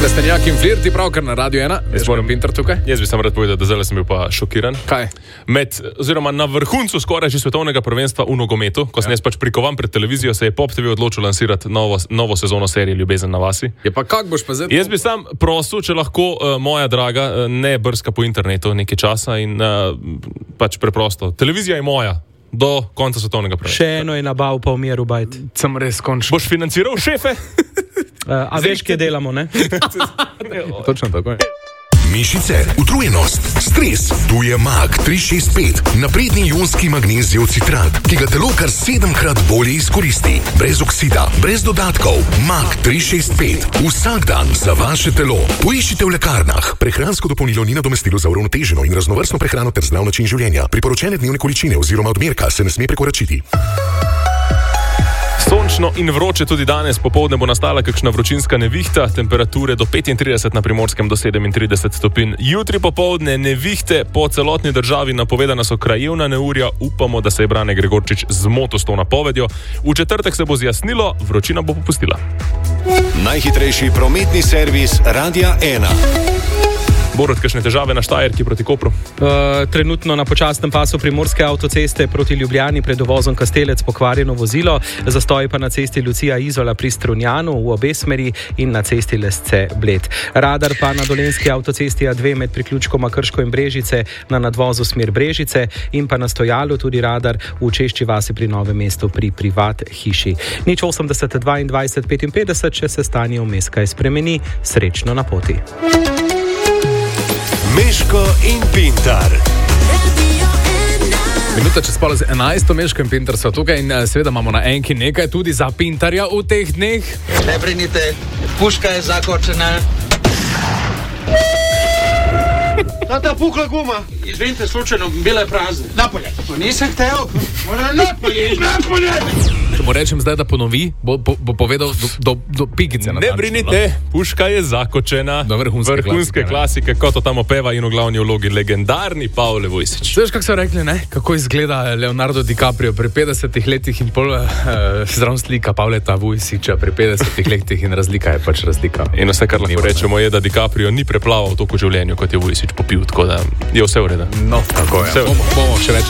Plestenjak in Flirti, pravkar na Radio 1. Jaz moram Pinter tukaj. Jaz bi sam rad povedal, da zdaj sem bil pa šokiran. Kaj? Oziroma na vrhuncu skoraj že svetovnega prvenstva v nogometu, ko sem jaz pač prikovan pred televizijo, se je Pop TV odločil lansirati novo sezono serije Ljubezen na vasi. Je pa kak boš pa zdaj? Jaz bi sam prosil, če lahko moja draga ne brska po internetu nekaj časa in pač preprosto. Televizija je moja. Do konca svetovnega prvenstva. Še eno je nabav pa v miru bajt. Sem res končil. Boš financiral šefe? A veš, kje delamo, ne? Točno tako je. Mišice, utrujenost, stres. Tu je Mag 365, napredni ionski magnezijev citrat, ki ga telo kar 7-krat bolje izkoristi. Brez oksida, brez dodatkov. Mag 365. Vsak dan za vaše telo. Poiščite v lekarnah. Prehransko dopolnilo ni nadomestilo za uravnoteženo in raznovrstno prehrano ter zdrav način življenja. Priporočene dnevne količine oziroma odmerka se ne sme prekoračiti. Sončno in vroče tudi danes popoldne bo nastala kakšna vročinska nevihta, temperature do 35 na Primorskem do 37 stopinj. Jutri popoldne nevihte po celotni državi, napovedana so krajevna neurja, upamo, da se je Brane Gregorčič zmotil s to napovedjo. V četrtek se bo zjasnilo, vročina bo popustila. Najhitrejši prometni servis Radia 1. Borut, kakšne težave na Štajerki proti Kopru? Trenutno na počasnem pasu Primorske avtoceste proti Ljubljani pred dovozom Kastelec pokvarjeno vozilo, zastoji pa na cesti Lucija Izola pri Strunjanu v obe smeri in na cesti Lesce Bled. Radar pa na dolenjski avtocesti A2 med priključkoma Krško in Brežice na nadvozu smer Brežice in pa na stojalu tudi radar v Češči vasi pri Novem mestu pri privat hiši. 080 22 55, če se stanje vmes kaj spremeni, srečno na poti. Meško in Pintar. Minuta čez pol 11, Meško in Pintar so tukaj in seveda imamo na enki nekaj tudi za Pintarja v teh dneh. Ne brinite, puška je zakočena. Ta pukla guma. Izvinite, slučajno, bila je prazna. Napolje. To nisem hteo. Napolje. Če mu rečem zdaj, da ponovi, bo povedal do pikice. Ne brinite, puška je zakočena. Do vrhunske klasike, kot to tam opeva in v glavni vlogi legendarni Pavle Vojsič. Veš, kako so rekli, ne? Kako izgleda Leonardo DiCaprio pri 50 letih in pol zraven slika Pavleta Vojsiča pri 50 letih in razlika je pač razlika. In vse, kar lahko rečemo, je, da DiCaprio ni preplaval toliko v življenju, kot je Vojsič popil, tako da je vse v redu. No, tako je. Bomo še več